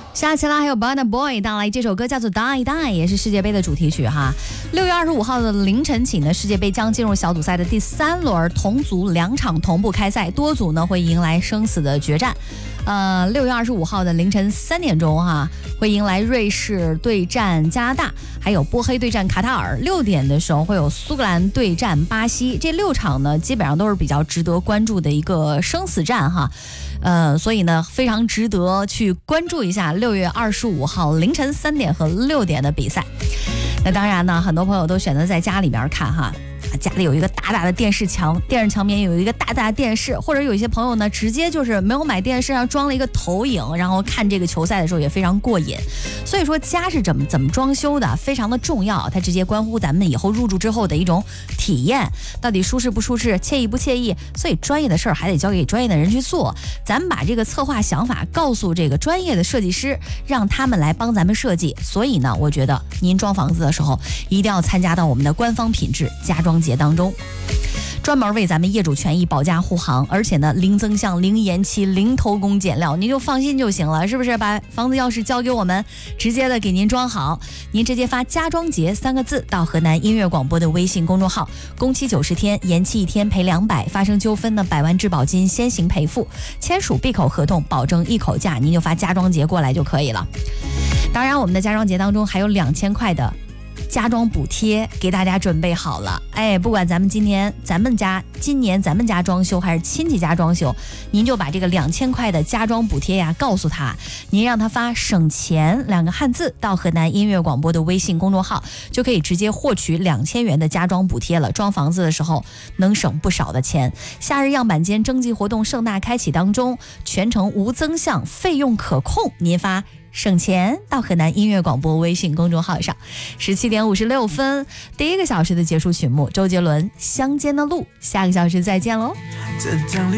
下期啦，还有 Burna Boy 带来这首歌叫做 Die Die， 也是世界杯的主题曲哈。6月25号的凌晨起呢，世界杯将进入小组赛的第3轮，同组2场同步开赛，多组呢会迎来生死的决战。6月25号的凌晨3点钟哈，会迎来瑞士对战加拿大，还有波黑对战卡塔尔。6点的时候会有苏格兰对战巴西，这6场呢基本上都是比较值得关注的一个生死战哈。所以呢非常值得去关注一下6月25号凌晨3点和6点的比赛。那当然呢，很多朋友都选择在家里边看哈。家里有一个大大的电视墙，电视墙边有一个大大的电视，或者有一些朋友呢直接就是没有买电视上装了一个投影，然后看这个球赛的时候也非常过瘾。所以说家是怎么装修的非常的重要，它直接关乎咱们以后入住之后的一种体验，到底舒适不舒适，惬意不惬意。所以专业的事儿还得交给专业的人去做，咱们把这个策划想法告诉这个专业的设计师，让他们来帮咱们设计。所以呢，我觉得您装房子的时候一定要参加到我们的官方品质家装节当中，专门为咱们业主权益保驾护航，而且呢零增项、零延期、零偷工减料，您就放心就行了，是不是？把房子钥匙交给我们，直接的给您装好。您直接发家装节3个字到河南音乐广播的微信公众号，工期90天，延期1天赔200，发生纠纷呢100万质保金先行赔付，签署闭口合同，保证一口价，您就发家装节过来就可以了。当然我们的家装节当中还有2000块的家装补贴给大家准备好了。不管咱们今年咱们家装修还是亲戚家装修，您就把这个2000块的家装补贴呀告诉他，您让他发省钱2个汉字到河南音乐广播的微信公众号，就可以直接获取2000元的家装补贴了。装房子的时候能省不少的钱。夏日样板间征集活动盛大开启当中，全程无增项，费用可控，您发省钱到河南音乐广播微信公众号上。17点56分，第1个小时的结束曲目，周杰伦《乡间的路》，下个小时再见喽。